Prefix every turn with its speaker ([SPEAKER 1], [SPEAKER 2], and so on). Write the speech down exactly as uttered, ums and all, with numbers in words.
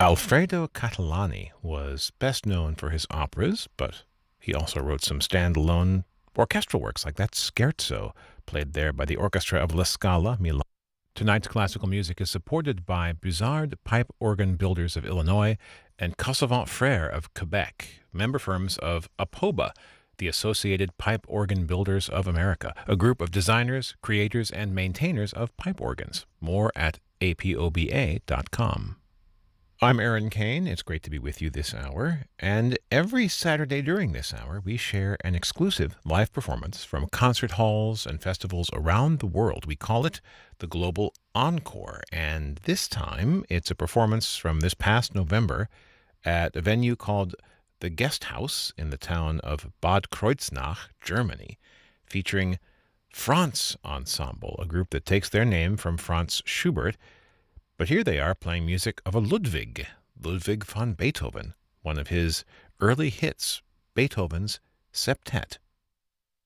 [SPEAKER 1] Alfredo Catalani was best known for his operas, but he also wrote some standalone orchestral works like that Scherzo, played there by the Orchestra of La Scala, Milan. Tonight's classical music is supported by Bussard Pipe Organ Builders of Illinois and Cassavant Frères of Quebec, member firms of APOBA, the Associated Pipe Organ Builders of America, a group of designers, creators, and maintainers of pipe organs. More at A P O B A dot com. I'm Aaron Kane. It's great to be with you this hour. And every Saturday during this hour, we share an exclusive live performance from concert halls and festivals around the world. We call it the Global Encore. And this time, it's a performance from this past November at a venue called the Guest House in the town of Bad Kreuznach, Germany, featuring Franz Ensemble, a group that takes their name from Franz Schubert. But here they are playing music of a Ludwig, Ludwig van Beethoven, one of his early hits, Beethoven's Septet.